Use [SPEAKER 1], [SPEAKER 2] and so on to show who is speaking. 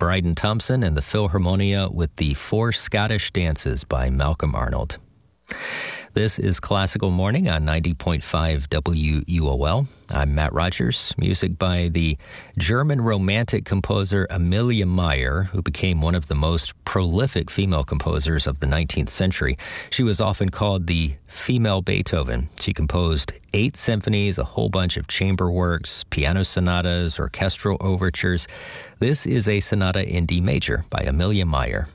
[SPEAKER 1] Bryden Thompson and the Philharmonia with the Four Scottish Dances by Malcolm Arnold. This is Classical Morning on 90.5 WUOL. I'm Matt Rogers. Music by the German Romantic composer Amelia Meyer, who became one of the most prolific female composers of the 19th century. She was often called the female Beethoven. She composed 8 symphonies, a whole bunch of chamber works, piano sonatas, orchestral overtures. This is a sonata in D major by Amelia Meyer.